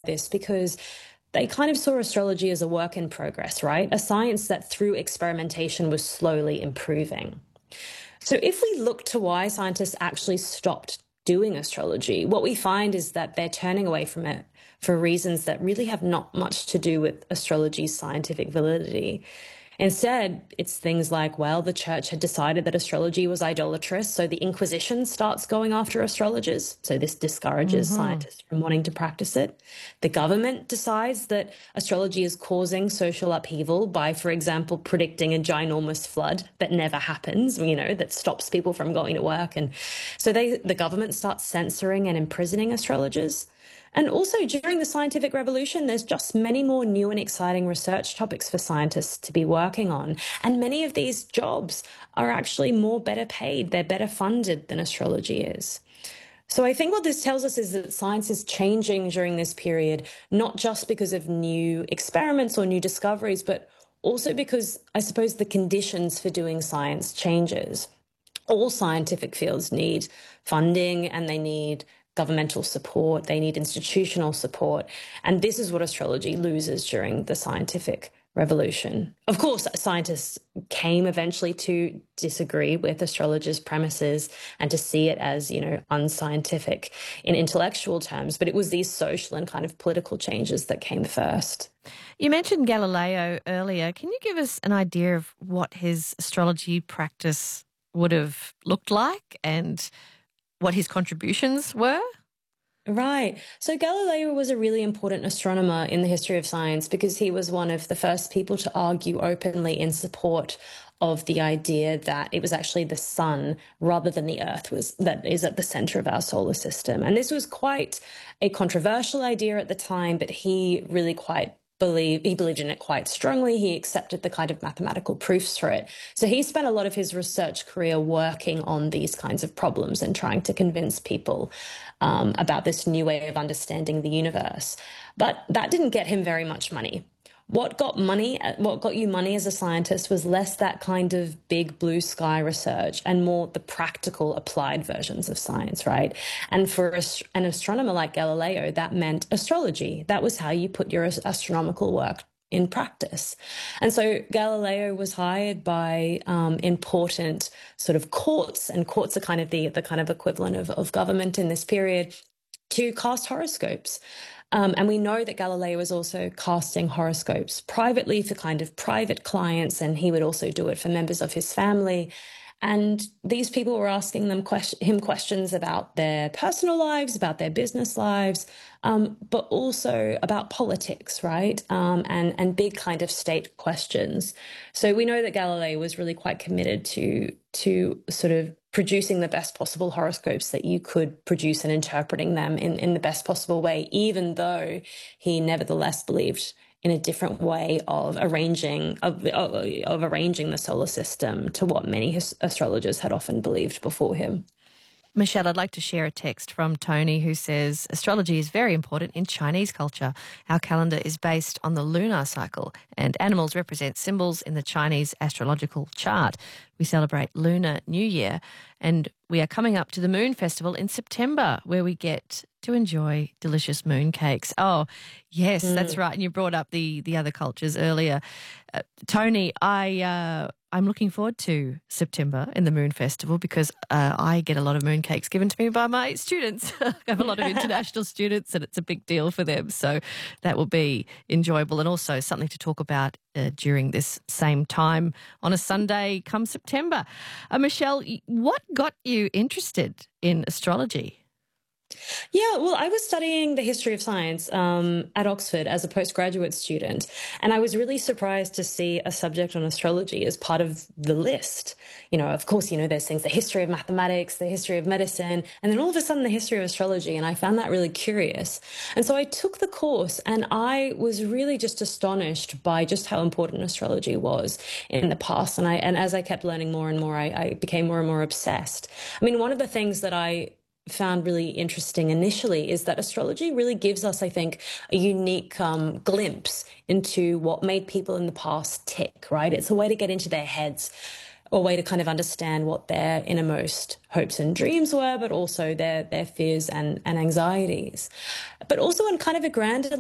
this because they kind of saw astrology as a work in progress, right? A science that through experimentation was slowly improving. So if we look to why scientists actually stopped doing astrology, what we find is that they're turning away from it for reasons that really have not much to do with astrology's scientific validity. Instead, it's things like, well, the church had decided that astrology was idolatrous, so the Inquisition starts going after astrologers. So this discourages scientists from wanting to practice it. The government decides that astrology is causing social upheaval by, for example, predicting a ginormous flood that never happens, that stops people from going to work. And so the government starts censoring and imprisoning astrologers. And also during the scientific revolution, there's just many more new and exciting research topics for scientists to be working on. And many of these jobs are actually better paid. They're better funded than astrology is. So I think what this tells us is that science is changing during this period, not just because of new experiments or new discoveries, but also because I suppose the conditions for doing science changes. All scientific fields need funding and they need governmental support, they need institutional support. And this is what astrology loses during the scientific revolution. Of course, scientists came eventually to disagree with astrologers' premises and to see it as, unscientific in intellectual terms, but it was these social and kind of political changes that came first. You mentioned Galileo earlier. Can you give us an idea of what his astrology practice would have looked like and what his contributions were? Right. So Galileo was a really important astronomer in the history of science because he was one of the first people to argue openly in support of the idea that it was actually the sun rather than the earth that is at the center of our solar system. And this was quite a controversial idea at the time, but he really believed in it quite strongly. He accepted the kind of mathematical proofs for it. So he spent a lot of his research career working on these kinds of problems and trying to convince people about this new way of understanding the universe. But that didn't get him very much money. What got you money as a scientist was less that kind of big blue sky research and more the practical applied versions of science, right? And for an astronomer like Galileo, that meant astrology. That was how you put your astronomical work in practice. And so Galileo was hired by important sort of courts, and courts are kind of the kind of equivalent of government in this period, to cast horoscopes. And we know that Galileo was also casting horoscopes privately for kind of private clients, and he would also do it for members of his family. And these people were asking him questions about their personal lives, about their business lives, but also about politics, right? And big kind of state questions. So we know that Galileo was really quite committed to sort of producing the best possible horoscopes that you could produce and interpreting them in the best possible way, even though he nevertheless believed in a different way of arranging the solar system to what many astrologers had often believed before him. Michelle, I'd like to share a text from Tony who says, astrology is very important in Chinese culture. Our calendar is based on the lunar cycle and animals represent symbols in the Chinese astrological chart. We celebrate Lunar New Year and we are coming up to the Moon Festival in September where we get to enjoy delicious moon cakes. Oh, yes, that's right. And you brought up the other cultures earlier. Tony, I'm looking forward to September in the Moon Festival because I get a lot of moon cakes given to me by my students. I have a lot of international students and it's a big deal for them. So that will be enjoyable and also something to talk about during this same time on a Sunday come September. Michelle, what got you interested in astrology? Yeah, well, I was studying the history of science at Oxford as a postgraduate student, and I was really surprised to see a subject on astrology as part of the list. Of course, there's things, the history of mathematics, the history of medicine, and then all of a sudden the history of astrology, and I found that really curious. And so I took the course, and I was really just astonished by just how important astrology was in the past. And as I kept learning more and more, I became more and more obsessed. I mean, one of the things that I found really interesting initially is that astrology really gives us, I think, a unique glimpse into what made people in the past tick, right? It's a way to get into their heads, a way to kind of understand what their innermost hopes and dreams were, but also their fears and anxieties. But also on kind of a grander